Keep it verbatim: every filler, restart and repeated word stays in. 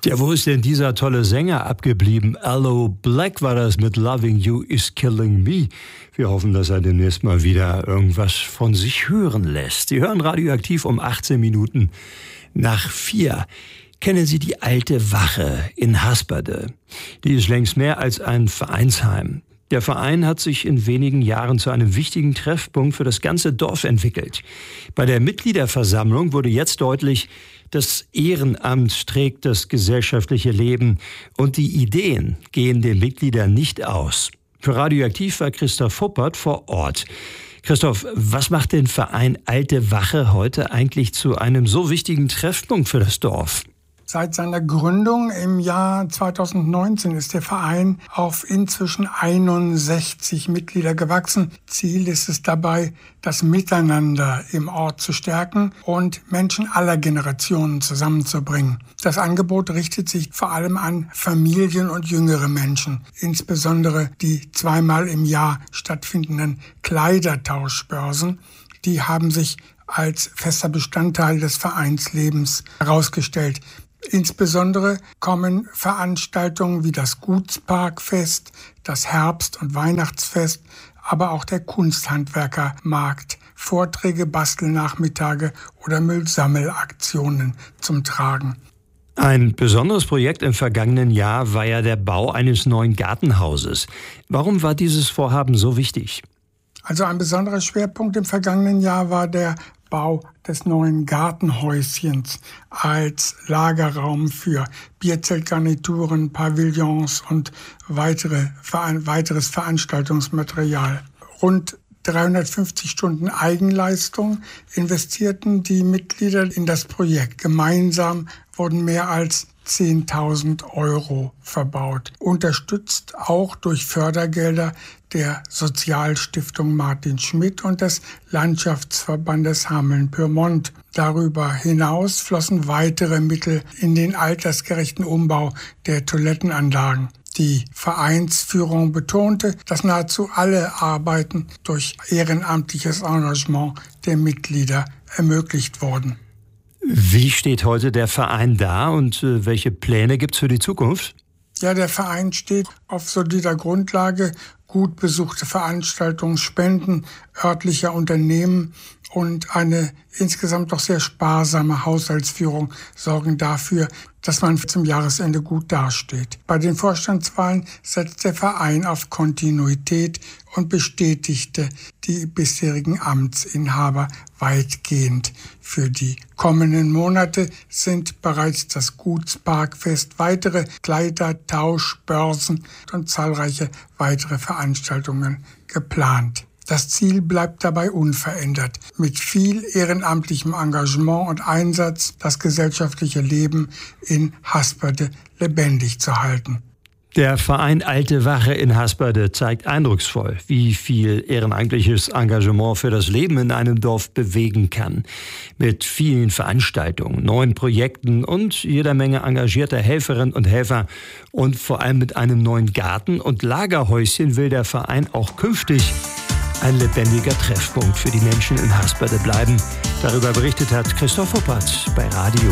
Ja, wo ist denn dieser tolle Sänger abgeblieben? Aloe Blacc war das mit Loving You is Killing Me. Wir hoffen, dass er demnächst mal wieder irgendwas von sich hören lässt. Sie hören Radioaktiv um achtzehn Minuten nach vier. Kennen Sie die Alte Wache in Hasperde? Die ist längst mehr als ein Vereinsheim. Der Verein hat sich in wenigen Jahren zu einem wichtigen Treffpunkt für das ganze Dorf entwickelt. Bei der Mitgliederversammlung wurde jetzt deutlich, das Ehrenamt trägt das gesellschaftliche Leben und die Ideen gehen den Mitgliedern nicht aus. Für Radioaktiv war Christoph Huppert vor Ort. Christoph, was macht den Verein Alte Wache heute eigentlich zu einem so wichtigen Treffpunkt für das Dorf? Seit seiner Gründung im Jahr zweitausendneunzehn ist der Verein auf inzwischen einundsechzig Mitglieder gewachsen. Ziel ist es dabei, das Miteinander im Ort zu stärken und Menschen aller Generationen zusammenzubringen. Das Angebot richtet sich vor allem an Familien und jüngere Menschen, insbesondere die zweimal im Jahr stattfindenden Kleidertauschbörsen. Die haben sich als fester Bestandteil des Vereinslebens herausgestellt. Insbesondere kommen Veranstaltungen wie das Gutsparkfest, das Herbst- und Weihnachtsfest, aber auch der Kunsthandwerkermarkt, Vorträge, Bastelnachmittage oder Müllsammelaktionen zum Tragen. Ein besonderes Projekt im vergangenen Jahr war ja der Bau eines neuen Gartenhauses. Warum war dieses Vorhaben so wichtig? Also ein besonderer Schwerpunkt im vergangenen Jahr war der Bau des neuen Gartenhäuschens als Lagerraum für Bierzeltgarnituren, Pavillons und weitere, weiteres Veranstaltungsmaterial. Rund dreihundertfünfzig Stunden Eigenleistung investierten die Mitglieder in das Projekt. Gemeinsam wurden mehr als zehntausend Euro verbaut. Unterstützt auch durch Fördergelder der Sozialstiftung Martin Schmidt und des Landschaftsverbandes Hameln-Pyrmont. Darüber hinaus flossen weitere Mittel in den altersgerechten Umbau der Toilettenanlagen. Die Vereinsführung betonte, dass nahezu alle Arbeiten durch ehrenamtliches Engagement der Mitglieder ermöglicht wurden. Wie steht heute der Verein da und äh, welche Pläne gibt's für die Zukunft? Ja, der Verein steht auf solider Grundlage. Gut besuchte Veranstaltungen, Spenden örtlicher Unternehmen und eine insgesamt doch sehr sparsame Haushaltsführung sorgen dafür, dass man zum Jahresende gut dasteht. Bei den Vorstandswahlen setzt der Verein auf Kontinuität und bestätigte die bisherigen Amtsinhaber weitgehend. Für die kommenden Monate sind bereits das Gutsparkfest, weitere Kleidertauschbörsen und zahlreiche weitere Veranstaltungen geplant. Das Ziel bleibt dabei unverändert, mit viel ehrenamtlichem Engagement und Einsatz das gesellschaftliche Leben in Hasperde lebendig zu halten. Der Verein Alte Wache in Hasperde zeigt eindrucksvoll, wie viel ehrenamtliches Engagement für das Leben in einem Dorf bewegen kann. Mit vielen Veranstaltungen, neuen Projekten und jeder Menge engagierter Helferinnen und Helfer und vor allem mit einem neuen Garten- und Lagerhäuschen will der Verein auch künftig ein lebendiger Treffpunkt für die Menschen in Hasperde bleiben. Darüber berichtet hat Christoph Huppert bei Radio